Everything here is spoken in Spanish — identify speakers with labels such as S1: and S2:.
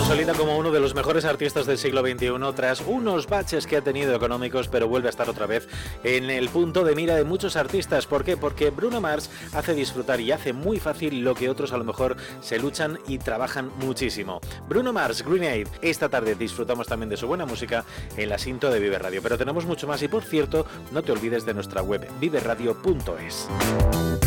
S1: consolida como uno de los mejores artistas del siglo XXI tras unos baches que ha tenido económicos, pero vuelve a estar otra vez en el punto de mira de muchos artistas. ¿Por qué? Porque Bruno Mars hace disfrutar y hace muy fácil lo que otros a lo mejor se luchan y trabajan muchísimo. Bruno Mars, Grenade. Esta tarde disfrutamos también de su buena música en la Sinto de Vive Radio, pero tenemos mucho más y, por cierto, no te olvides de nuestra web viveradio.es.